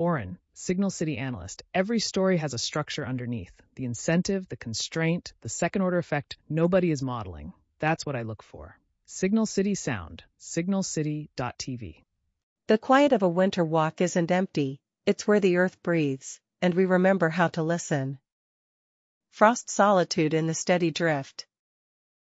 Oren, Signal City analyst. Every story has a structure underneath. The incentive, the constraint, the second-order effect nobody is modeling. That's what I look for. Signal City Sound, signalcity.tv. The quiet of a winter walk isn't empty, it's where the earth breathes, and we remember how to listen. Frost solitude in the steady drift.